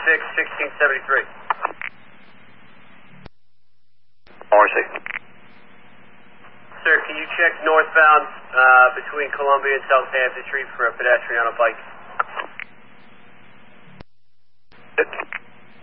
1673. RC. Sir, can you check northbound between Columbia and Southampton Street for a pedestrian on a bike? Yep.